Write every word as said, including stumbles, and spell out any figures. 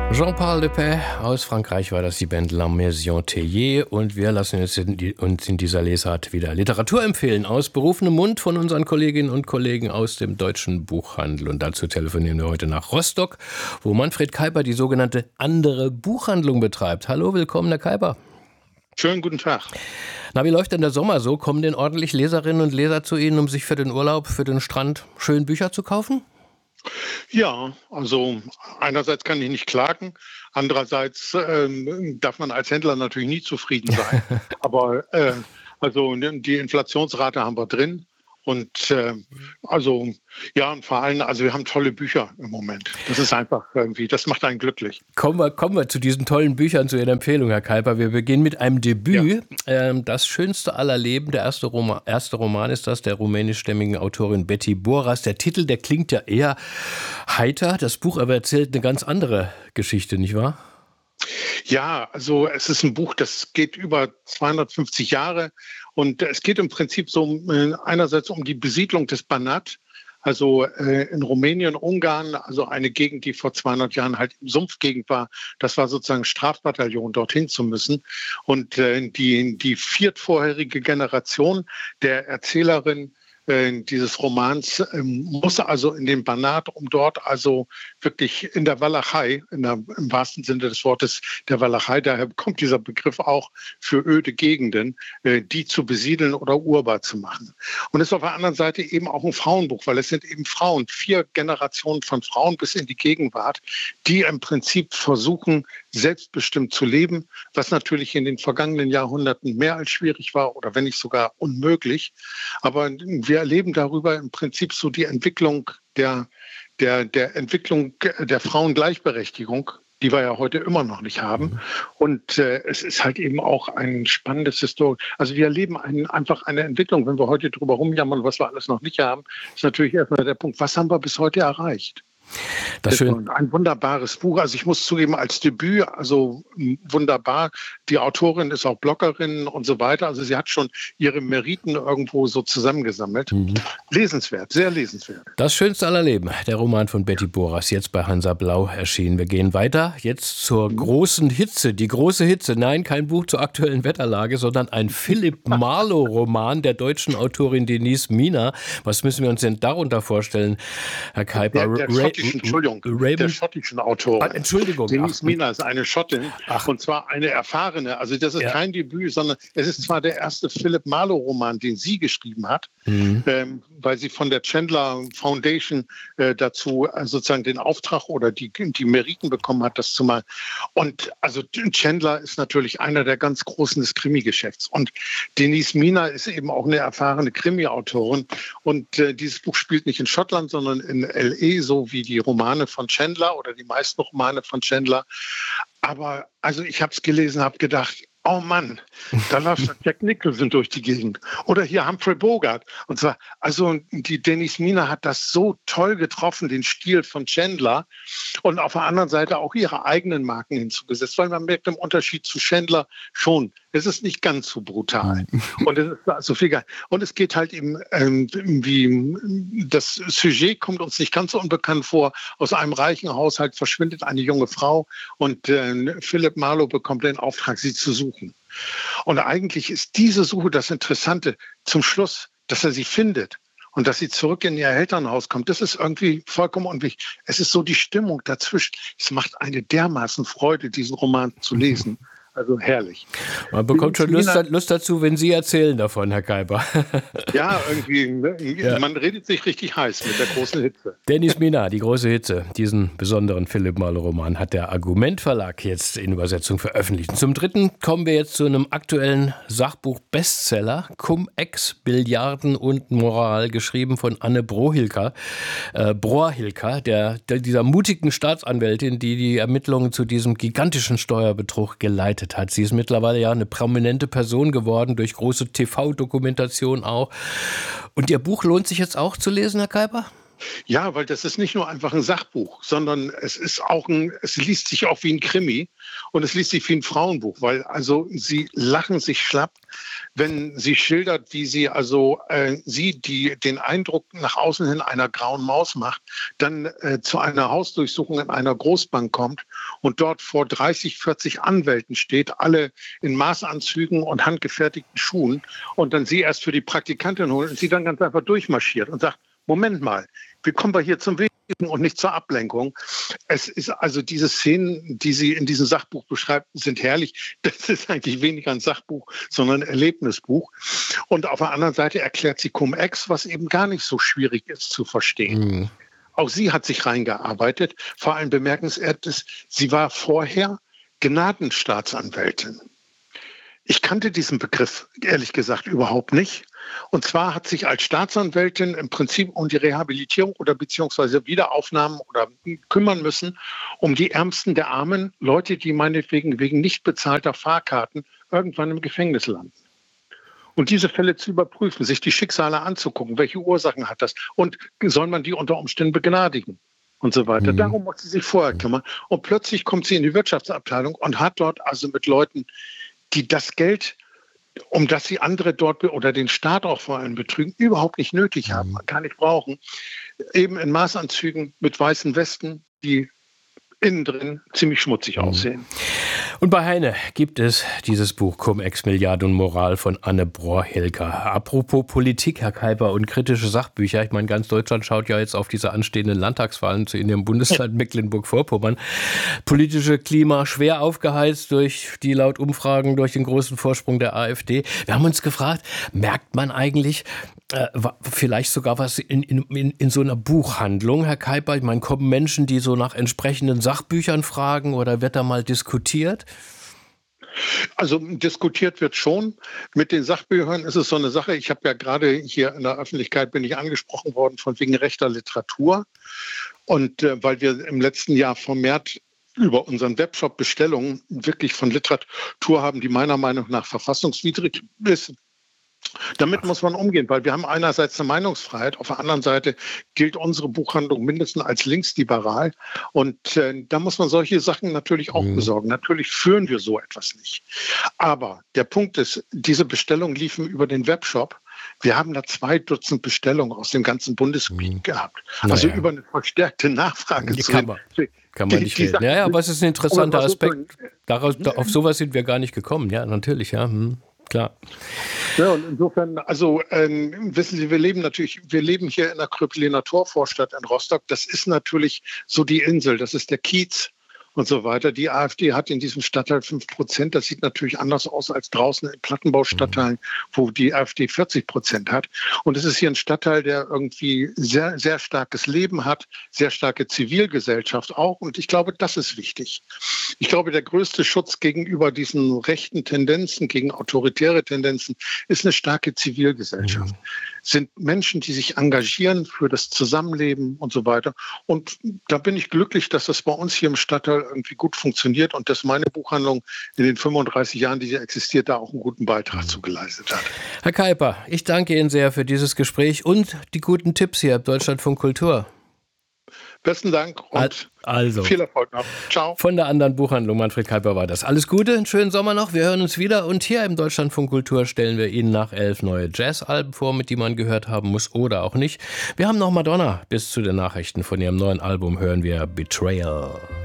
Jean-Paul Lepay aus Frankreich war das, die Band La Maison Théier, und wir lassen uns in, die, uns in dieser Lesart wieder Literatur empfehlen aus berufenem Mund von unseren Kolleginnen und Kollegen aus dem deutschen Buchhandel. Und dazu telefonieren wir heute nach Rostock, wo Manfred Keiper die sogenannte andere Buchhandlung betreibt. Hallo, willkommen, Herr Keiper. Schönen guten Tag. Na, wie läuft denn der Sommer so? Kommen denn ordentlich Leserinnen und Leser zu Ihnen, um sich für den Urlaub, für den Strand schön Bücher zu kaufen? Ja, also einerseits kann ich nicht klagen, andererseits ähm, darf man als Händler natürlich nie zufrieden sein. Aber äh, also die Inflationsrate haben wir drin. Und äh, also ja, und vor allem, also wir haben tolle Bücher im Moment. Das ist einfach irgendwie, das macht einen glücklich. Kommen wir, kommen wir zu diesen tollen Büchern, zu Ihrer Empfehlung, Herr Keiper. Wir beginnen mit einem Debüt. Ja. Ähm, das schönste aller Leben, der erste Roman, erste Roman ist das, der rumänischstämmigen Autorin Betty Boras. Der Titel, der klingt ja eher heiter. Das Buch aber erzählt eine ganz andere Geschichte, nicht wahr? Ja, also es ist ein Buch, das geht über zweihundertfünfzig Jahre und es geht im Prinzip so einerseits um die Besiedlung des Banat, also äh, in Rumänien, Ungarn, also eine Gegend, die vor zweihundert Jahren halt Sumpfgegend war. Das war sozusagen Strafbataillon, dorthin zu müssen. Und äh, die, die viertvorherige Generation der Erzählerin dieses Romans ähm, muss also in den Banat, um dort also wirklich in der Walachei, in der, im wahrsten Sinne des Wortes der Walachei, daher kommt dieser Begriff auch für öde Gegenden, äh, die zu besiedeln oder urbar zu machen. Und es ist auf der anderen Seite eben auch ein Frauenbuch, weil es sind eben Frauen, vier Generationen von Frauen bis in die Gegenwart, die im Prinzip versuchen, selbstbestimmt zu leben, was natürlich in den vergangenen Jahrhunderten mehr als schwierig war oder wenn nicht sogar unmöglich. Aber wir erleben darüber im Prinzip so die Entwicklung der, der, der Entwicklung der Frauengleichberechtigung, die wir ja heute immer noch nicht haben. Und äh, es ist halt eben auch ein spannendes Historik. Also wir erleben ein, einfach eine Entwicklung. Wenn wir heute drüber rumjammern, was wir alles noch nicht haben, ist natürlich erstmal der Punkt, was haben wir bis heute erreicht? Das ist schön. Ein wunderbares Buch. Also ich muss zugeben, als Debüt, also wunderbar. Die Autorin ist auch Bloggerin und so weiter. Also sie hat schon ihre Meriten irgendwo so zusammengesammelt. Mhm. Lesenswert, sehr lesenswert. Das Schönste aller Leben, der Roman von Betty Boras, jetzt bei Hansa Blau erschienen. Wir gehen weiter, jetzt zur mhm. großen Hitze. Die große Hitze, nein, kein Buch zur aktuellen Wetterlage, sondern ein Philipp Marlowe-Roman der deutschen Autorin Denise Mina. Was müssen wir uns denn darunter vorstellen, Herr Keiper? Der, der schottischen, Entschuldigung, Raymond, der schottischen Autorin. Ah, Entschuldigung. Denise Mina ist eine Schottin. Ach. Und zwar eine erfahrene. Also das ist ja. kein Debüt, sondern es ist zwar der erste Philipp Marlowe-Roman, den sie geschrieben hat, mhm. ähm, weil sie von der Chandler Foundation äh, dazu äh, sozusagen den Auftrag oder die, die Meriten bekommen hat, das zu machen. Und also Chandler ist natürlich einer der ganz Großen des Krimi-Geschäfts. Und Denise Mina ist eben auch eine erfahrene Krimi-Autorin. Und äh, dieses Buch spielt nicht in Schottland, sondern in L A, so wie die Romane von Chandler oder die meisten Romane von Chandler. Aber also ich habe es gelesen, habe gedacht, oh Mann, da läuft Jack Nicholson durch die Gegend. Oder hier Humphrey Bogart. Und zwar, also die Denise Mina hat das so toll getroffen, den Stil von Chandler. Und auf der anderen Seite auch ihre eigenen Marken hinzugesetzt. Weil man merkt im Unterschied zu Chandler schon, es ist nicht ganz so brutal. Und es ist so viel geil. Und es geht halt eben, ähm, wie das Sujet kommt uns nicht ganz so unbekannt vor. Aus einem reichen Haushalt verschwindet eine junge Frau und äh, Philipp Marlowe bekommt den Auftrag, sie zu suchen. Und eigentlich ist diese Suche das Interessante zum Schluss, dass er sie findet. Und dass sie zurück in ihr Elternhaus kommt, das ist irgendwie vollkommen unwichtig. Es ist so die Stimmung dazwischen. Es macht eine dermaßen Freude, diesen Roman zu lesen. Also herrlich. Man bekommt schon Lust, Lust dazu, wenn Sie erzählen davon, Herr Keiper. Ja, irgendwie, ja. Man redet sich richtig heiß mit der großen Hitze. Denise Mina, die große Hitze. Diesen besonderen Philipp Marlowe-Roman hat der Argument Verlag jetzt in Übersetzung veröffentlicht. Zum Dritten kommen wir jetzt zu einem aktuellen Sachbuch-Bestseller. Cum-Ex, Billiarden und Moral, geschrieben von Anne Brohilka. Äh, Brohilka, der, der, dieser mutigen Staatsanwältin, die die Ermittlungen zu diesem gigantischen Steuerbetrug geleitet hat. Sie ist mittlerweile ja eine prominente Person geworden, durch große T V-Dokumentation auch. Und Ihr Buch lohnt sich jetzt auch zu lesen, Herr Keiper? Ja, weil das ist nicht nur einfach ein Sachbuch, sondern es ist auch ein, es liest sich auch wie ein Krimi und es liest sich wie ein Frauenbuch, weil also sie lachen sich schlapp, wenn sie schildert, wie sie also äh, sie, die den Eindruck nach außen hin einer grauen Maus macht, dann äh, zu einer Hausdurchsuchung in einer Großbank kommt und dort vor dreißig, vierzig Anwälten steht, alle in Maßanzügen und handgefertigten Schuhen und dann sie erst für die Praktikantin holt und sie dann ganz einfach durchmarschiert und sagt, Moment mal, wie kommen wir hier zum Wesentlichen und nicht zur Ablenkung? Es ist also diese Szenen, die sie in diesem Sachbuch beschreibt, sind herrlich. Das ist eigentlich weniger ein Sachbuch, sondern ein Erlebnisbuch. Und auf der anderen Seite erklärt sie Cum-Ex, was eben gar nicht so schwierig ist zu verstehen. Mhm. Auch sie hat sich reingearbeitet. Vor allem bemerkenswert ist, sie war vorher Gnadenstaatsanwältin. Ich kannte diesen Begriff, ehrlich gesagt, überhaupt nicht. Und zwar hat sich als Staatsanwältin im Prinzip um die Rehabilitierung oder beziehungsweise Wiederaufnahmen oder kümmern müssen, um die Ärmsten der Armen, Leute, die meinetwegen wegen nicht bezahlter Fahrkarten irgendwann im Gefängnis landen. Und diese Fälle zu überprüfen, sich die Schicksale anzugucken, welche Ursachen hat das und soll man die unter Umständen begnadigen und so weiter. Mhm. Darum muss sie sich vorher kümmern. Und plötzlich kommt sie in die Wirtschaftsabteilung und hat dort also mit Leuten, die das Geld, um das sie andere dort oder den Staat auch vor allem betrügen, überhaupt nicht nötig haben, gar nicht brauchen, eben in Maßanzügen mit weißen Westen, die innen drin ziemlich schmutzig aussehen. Und bei Heine gibt es dieses Buch Cum-Ex, Milliarde und Moral von Anne Brohr-Helger. Apropos Politik, Herr Keiper, und kritische Sachbücher. Ich meine, ganz Deutschland schaut ja jetzt auf diese anstehenden Landtagswahlen in dem Bundesland Mecklenburg-Vorpommern. Politische Klima schwer aufgeheizt durch die laut Umfragen, durch den großen Vorsprung der AfD. Wir haben uns gefragt, merkt man eigentlich äh, vielleicht sogar was in, in, in so einer Buchhandlung, Herr Keiper? Ich meine, kommen Menschen, die so nach entsprechenden Sachbüchern fragen oder wird da mal diskutiert? Also diskutiert wird schon. Mit den Sachbüchern ist es so eine Sache. Ich habe ja gerade hier in der Öffentlichkeit bin ich angesprochen worden von wegen rechter Literatur. Und äh, weil wir im letzten Jahr vermehrt über unseren Webshop Bestellungen wirklich von Literatur haben, die meiner Meinung nach verfassungswidrig ist. Damit muss man umgehen, weil wir haben einerseits eine Meinungsfreiheit, auf der anderen Seite gilt unsere Buchhandlung mindestens als linksliberal und äh, da muss man solche Sachen natürlich auch mhm. besorgen. Natürlich führen wir so etwas nicht. Aber der Punkt ist, diese Bestellungen liefen über den Webshop. Wir haben da zwei Dutzend Bestellungen aus dem ganzen Bundesgebiet mhm. gehabt. Also naja. über eine verstärkte Nachfrage die zu kann man, kann man nicht reden. Ja, ja, aber es ist ein interessanter Aspekt. Daraus, auf sowas sind wir gar nicht gekommen. Ja, natürlich, ja. Hm. Klar. Ja, und insofern, also ähm, wissen Sie, wir leben natürlich, wir leben hier in der Kröpeliner Torvorstadt in Rostock. Das ist natürlich so die Insel, das ist der Kiez und so weiter. Die AfD hat in diesem Stadtteil fünf Prozent. Das sieht natürlich anders aus als draußen in Plattenbaustadtteilen, wo die AfD vierzig Prozent hat. Und es ist hier ein Stadtteil, der irgendwie sehr, sehr starkes Leben hat, sehr starke Zivilgesellschaft auch. Und ich glaube, das ist wichtig. Ich glaube, der größte Schutz gegenüber diesen rechten Tendenzen, gegen autoritäre Tendenzen, ist eine starke Zivilgesellschaft. Mhm. Sind Menschen, die sich engagieren für das Zusammenleben und so weiter. Und da bin ich glücklich, dass das bei uns hier im Stadtteil irgendwie gut funktioniert und dass meine Buchhandlung in den fünfunddreißig Jahren, die sie existiert, da auch einen guten Beitrag zu geleistet hat. Herr Keiper, ich danke Ihnen sehr für dieses Gespräch und die guten Tipps hier im Deutschlandfunk Kultur. Besten Dank und also, viel Erfolg noch. Ciao. Von der anderen Buchhandlung Manfred Keiper war das. Alles Gute, einen schönen Sommer noch. Wir hören uns wieder. Und hier im Deutschlandfunk Kultur stellen wir Ihnen nach elf neue Jazzalben vor, mit die man gehört haben muss oder auch nicht. Wir haben noch Madonna. Bis zu den Nachrichten von ihrem neuen Album hören wir Betrayal.